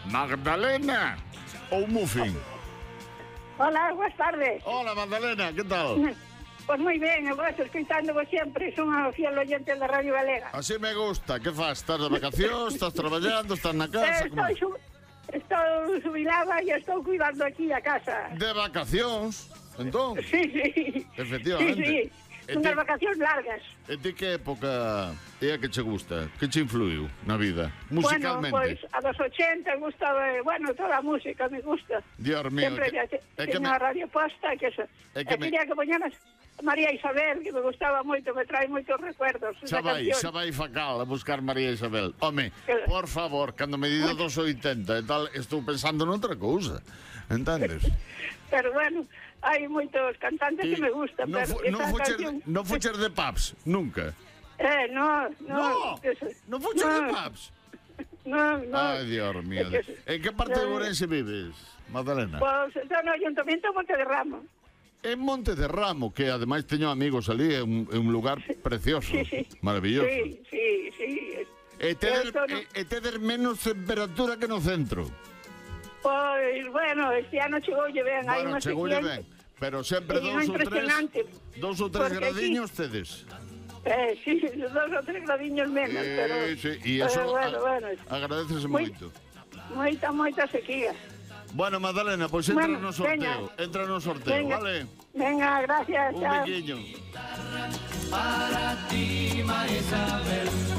Magdalena ou Muffin? Hola, buenas tardes. Hola, Magdalena, que tal? Pues moi ben, eu gosto escoitándovos sempre, son a fiel oyente da Radio Galega. Así me gusta, que faz? Estás de vacacións, estás traballando, estás na casa? Estou jubilada e estou cuidando aquí a casa. De vacacións, entón? Sí. Efectivamente. Sí. Unhas vacacións largas. E ti que época é a que che gusta? Que che influiu na vida, musicalmente? Bueno, pois a dos 80 gusta, toda a música me gusta. Dios mío. Sempre teño a radio posta, que eso. Quería que poñaras María Isabel, que me gustaba moito, me trae moitos recuerdos. Xa vai facal a buscar María Isabel. Home, por favor, cando me dido dos 80 e tal, estou pensando noutra cousa. Entendes? Pero bueno, hai moitos cantantes que me gustan. Non fuches de pubs, nunca? No. Non fuches de pubs? No. Ai, Dios mío. En que parte de Ourense vives, Magdalena? Pois, no Ayuntamiento de Monte de Ramo. En Monte de Ramo, que ademais teño amigos ali, é un lugar precioso, maravilloso. Sí. E tedes menos temperatura que no centro. Pois, bueno, este ano chegoulle ben. Bueno, chegoulle ben, pero sempre dous ou tres gradiños tedes. Sí, 2 ou 3 gradiños menos, pero... Sí, e iso agradecese moito. Moita sequía. Bueno, Magdalena, pois entra no sorteo, vale? Venga, gracias, Un chao. biquiño. Para ti, María Isabel.